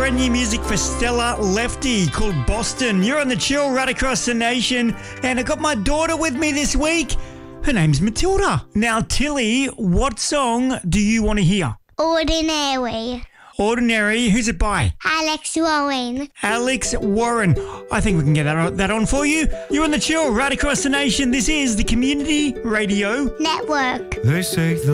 brand new music for Stella Lefty called Boston. You're on the chill right across the nation, and I got my daughter with me this week. Her name's Matilda. Now, Tilly, what song do you want to hear? Ordinary. Ordinary. Who's it by? Alex Warren. Alex Warren. I think we can get that on for you. You're on the chill right across the nation. This is the Community Radio Network. They say the